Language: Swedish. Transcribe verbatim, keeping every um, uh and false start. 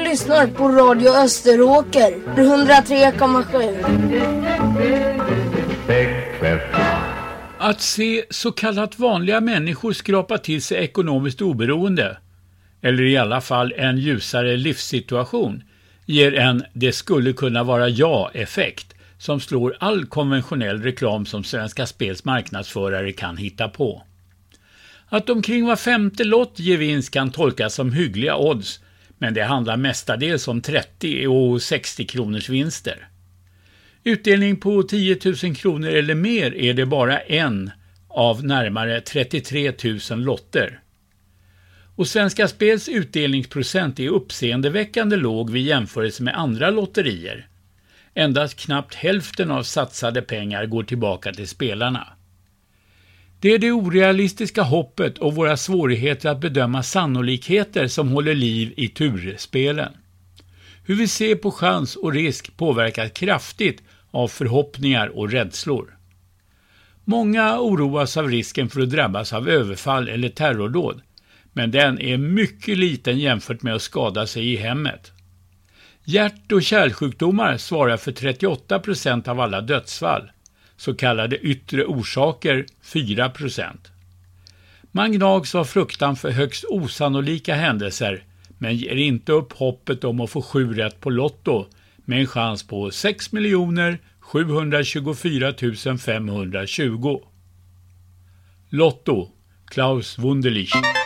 lyssnar på Radio Österåker hundra tre komma sju. Att se så kallat vanliga människor skrapa till sig ekonomiskt oberoende, eller i alla fall en ljusare livssituation, ger en det skulle kunna vara ja-effekt som slår all konventionell reklam som Svenska Spels marknadsförare kan hitta på. Att omkring var femte lott ger vinst kan tolkas som hyggliga odds, men det handlar mestadels om trettio och sextio kronors vinster. Utdelning på tio tusen kronor eller mer är det bara en av närmare trettiotre tusen lotter. Och Svenska Spels utdelningsprocent är uppseendeväckande låg vid jämförelse med andra lotterier. Endast knappt hälften av satsade pengar går tillbaka till spelarna. Det är det orealistiska hoppet och våra svårigheter att bedöma sannolikheter som håller liv i turspelen. Hur vi ser på chans och risk påverkas kraftigt av förhoppningar och rädslor. Många oroas av risken för att drabbas av överfall eller terrordåd, men den är mycket liten jämfört med att skada sig i hemmet. Hjärt- och kärlsjukdomar svarar för trettioåtta procent av alla dödsfall, så kallade yttre orsaker fyra procent. Man gnags av fruktan för högst osannolika händelser, men ger inte upp hoppet om att få sju rätt på lotto med en chans på sex miljoner sjuhundratjugofyra tusen femhundratjugo. Lotto, Klaus Wunderlich.